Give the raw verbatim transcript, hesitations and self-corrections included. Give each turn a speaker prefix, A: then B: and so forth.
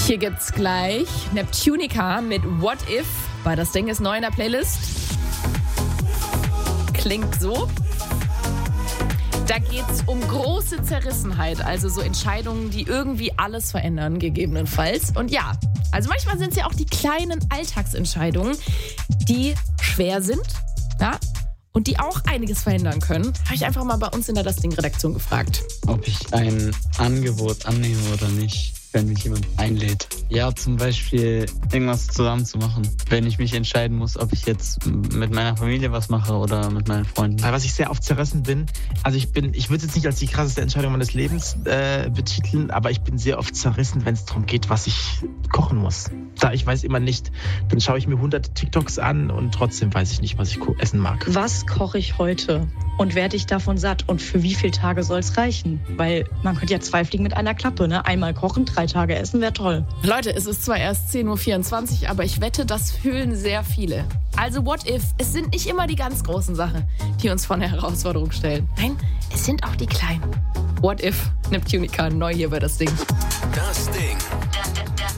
A: Hier gibt's gleich Neptunica mit What If, weil das Ding ist neu in der Playlist. Klingt so. Da geht's um große Zerrissenheit, also so Entscheidungen, die irgendwie alles verändern, gegebenenfalls. Und ja, also manchmal sind es ja auch die kleinen Alltagsentscheidungen, die schwer sind, ja, und die auch einiges verändern können. Habe ich einfach mal bei uns in der Das Ding-Redaktion gefragt.
B: Ob ich ein Angebot annehme oder nicht, wenn mich jemand einlädt. Ja, zum Beispiel irgendwas zusammen zu machen. Wenn ich mich entscheiden muss, ob ich jetzt mit meiner Familie was mache oder mit meinen Freunden.
C: Was ich sehr oft zerrissen bin, also ich bin, ich würde es jetzt nicht als die krasseste Entscheidung meines Lebens äh, betiteln, aber ich bin sehr oft zerrissen, wenn es darum geht, was ich kochen muss. Da ich weiß immer nicht, dann schaue ich mir hunderte TikToks an und trotzdem weiß ich nicht, was ich essen mag.
D: Was koche ich heute? Und werde ich davon satt? Und für wie viele Tage soll es reichen? Weil man könnte ja zwei Fliegen mit einer Klappe, ne? Einmal kochen, drei Tage essen, wäre toll.
A: Leute, es ist zwar erst zehn Uhr vierundzwanzig, aber ich wette, das fühlen sehr viele. Also what if? Es sind nicht immer die ganz großen Sachen, die uns vor eine Herausforderung stellen. Nein, es sind auch die kleinen. What if? Neptunica, neu hier bei Das Ding.
E: Das Ding.